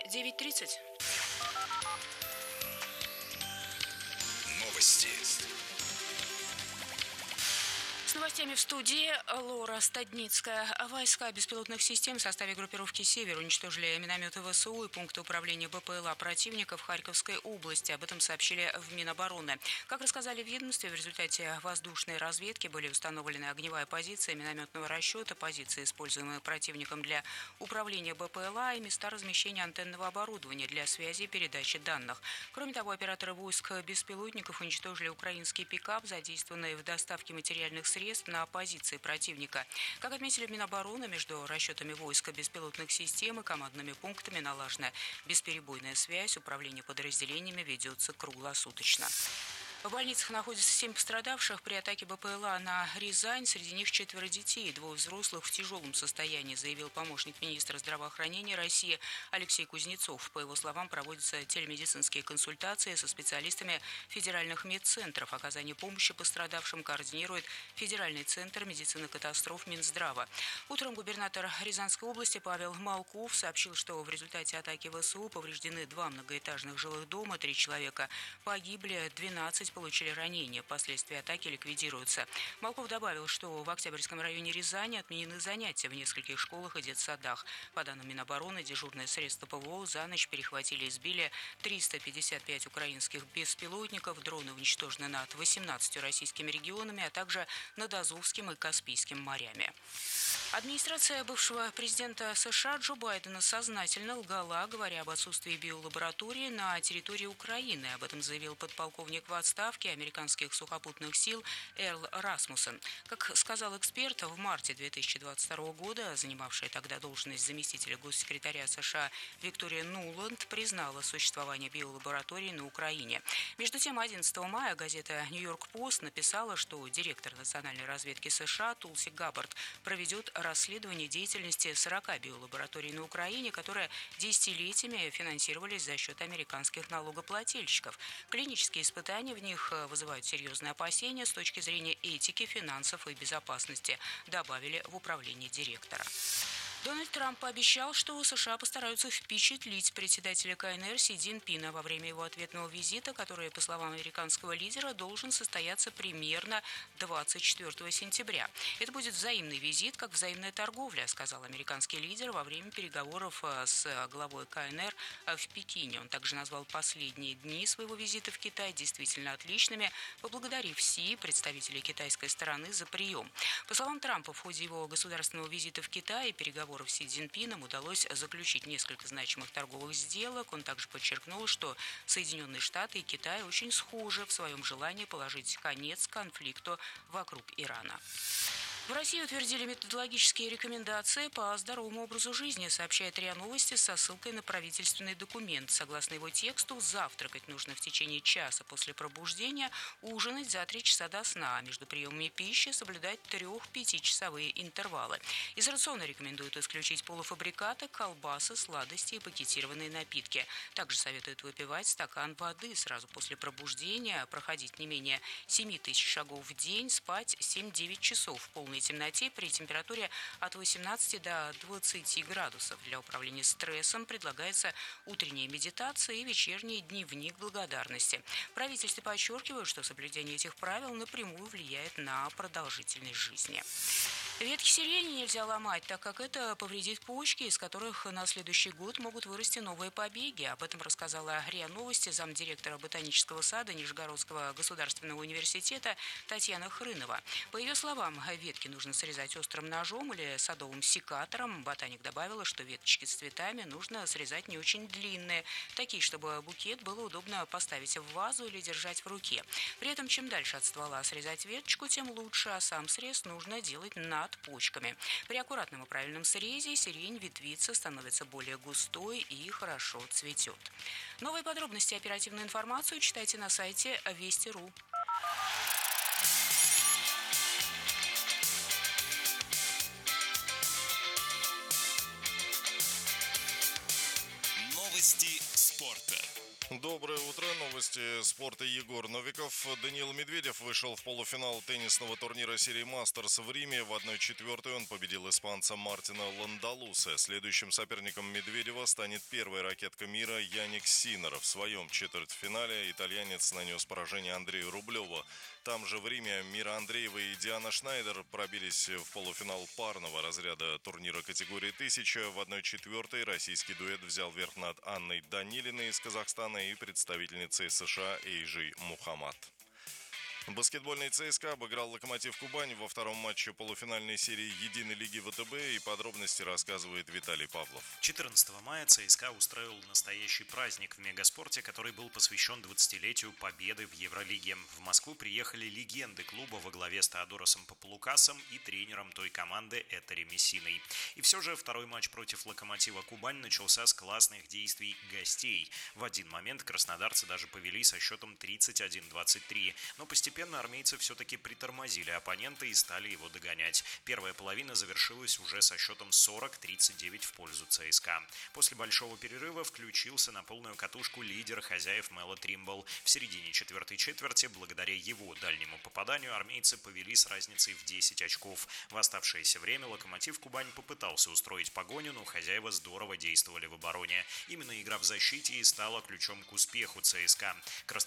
9:30. Новости. С новостями в студии Лора Стадницкая. Войска беспилотных систем в составе группировки «Север» уничтожили минометы ВСУ и пункты управления БПЛА противника в Харьковской области. Об этом сообщили в Минобороны. Как рассказали в ведомстве, в результате воздушной разведки были установлены огневая позиция минометного расчета, позиции, используемые противником для управления БПЛА, и места размещения антенного оборудования для связи и передачи данных. Кроме того, операторы войск беспилотников уничтожили украинский пикап, задействованный в доставке материальных средств на позиции противника. Как отметили в Минобороны, между расчетами войска беспилотных систем и командными пунктами налажена бесперебойная связь, управление подразделениями ведется круглосуточно. В больницах находятся 7 пострадавших при атаке БПЛА на Рязань. Среди них 4 детей, 2 взрослых в тяжелом состоянии, заявил помощник министра здравоохранения России Алексей Кузнецов. По его словам, проводятся телемедицинские консультации со специалистами федеральных медцентров. Оказание помощи пострадавшим координирует Федеральный центр медицины катастроф Минздрава. Утром губернатор Рязанской области Павел Малков сообщил, что в результате атаки ВСУ повреждены 2 многоэтажных жилых дома, 3 человека погибли, 12 получили ранения. Последствия атаки ликвидируются. Малков добавил, что в Октябрьском районе Рязани отменены занятия в нескольких школах и детсадах. По данным Минобороны, дежурные средства ПВО за ночь перехватили и сбили 355 украинских беспилотников. Дроны уничтожены над 18 российскими регионами, а также над Азовским и Каспийским морями. Администрация бывшего президента США Джо Байдена сознательно лгала, говоря об отсутствии биолаборатории на территории Украины. Об этом заявил подполковник в отставке американских сухопутных сил Эрл Расмуссен. Как сказал эксперт, в марте 2022 года занимавшая тогда должность заместителя госсекретаря США Виктория Нуланд признала существование биолаборатории на Украине. Между тем, 11 мая газета «Нью-Йорк Пост» написала, что директор национальной разведки США Тулси Габбард проведет расследование деятельности 40 биолабораторий на Украине, которые десятилетиями финансировались за счет американских налогоплательщиков. Клинические испытания в них вызывают серьезные опасения с точки зрения этики, финансов и безопасности, добавили в управлении директора. Дональд Трамп пообещал, что США постараются впечатлить председателя КНР Си Цзиньпина во время его ответного визита, который, по словам американского лидера, должен состояться примерно 24 сентября. Это будет взаимный визит, как взаимная торговля, сказал американский лидер во время переговоров с главой КНР в Пекине. Он также назвал последние дни своего визита в Китай действительно отличными, поблагодарив Си, представителей китайской стороны, за прием. По словам Трампа, в ходе его государственного визита в Китай и переговоров с Си Цзиньпином удалось заключить несколько значимых торговых сделок. Он также подчеркнул, что Соединенные Штаты и Китай очень схожи в своем желании положить конец конфликту вокруг Ирана. В России утвердили методологические рекомендации по здоровому образу жизни, сообщает РИА Новости со ссылкой на правительственный документ. Согласно его тексту, завтракать нужно в течение часа после пробуждения, ужинать за 3 часа до сна, а между приемами пищи соблюдать 3-5-часовые интервалы. Из рациона рекомендуют исключить полуфабрикаты, колбасы, сладости и пакетированные напитки. Также советуют выпивать стакан воды сразу после пробуждения, проходить не менее 7 тысяч шагов в день, спать 7-9 часов в полной темноте при температуре от 18 до 20 градусов. Для управления стрессом предлагается утренняя медитация и вечерний дневник благодарности. Правительство подчеркивает, что соблюдение этих правил напрямую влияет на продолжительность жизни. Ветки сирени нельзя ломать, так как это повредит почки, из которых на следующий год могут вырасти новые побеги. Об этом рассказала РИА Новости замдиректора ботанического сада Нижегородского государственного университета Татьяна Хрынова. По ее словам, ветки нужно срезать острым ножом или садовым секатором. Ботаник добавила, что веточки с цветами нужно срезать не очень длинные, такие, чтобы букет было удобно поставить в вазу или держать в руке. При этом, чем дальше от ствола срезать веточку, тем лучше, а сам срез нужно делать над почками. При аккуратном и правильном срезе сирень ветвится, становится более густой и хорошо цветет. Новые подробности и оперативную информацию читайте на сайте Вести.ру. Новости спорта. Доброе утро. Новости спорта. Егор Новиков. Даниил Медведев вышел в полуфинал теннисного турнира серии «Мастерс» в Риме. В 1/4 он победил испанца Мартина Ландалуса. Следующим соперником Медведева станет первая ракетка мира Яник Синнер. В своем четвертьфинале итальянец нанес поражение Андрею Рублеву. Там же в Риме Мира Андреева и Диана Шнайдер пробились в полуфинал парного разряда турнира категории 1000. В 1/4 российский дуэт взял верх над Анной Данилиной из Казахстана и представительницей США Эйжей Мухаммад. Баскетбольный ЦСКА обыграл «Локомотив Кубань» во втором матче полуфинальной серии Единой лиги ВТБ, и подробности рассказывает Виталий Павлов. 14 мая ЦСКА устроил настоящий праздник в Мегаспорте, который был посвящен 20-летию победы в Евролиге. В Москву приехали легенды клуба во главе с Теодоросом Популукасом и тренером той команды Этери Мессиной. И все же второй матч против «Локомотива Кубань» начался с классных действий гостей. В один момент краснодарцы даже повели со счетом 31-23, но постепенно армейцы все-таки притормозили оппонента и стали его догонять. Первая половина завершилась уже со счетом 40-39 в пользу ЦСКА. После большого перерыва включился на полную катушку лидер хозяев Мело Тримбл. В середине четвертой четверти, благодаря его дальнему попаданию, армейцы повели с разницей в 10 очков. В оставшееся время «Локомотив Кубань» попытался устроить погоню, но хозяева здорово действовали в обороне. Именно игра в защите и стала ключом к успеху ЦСКА.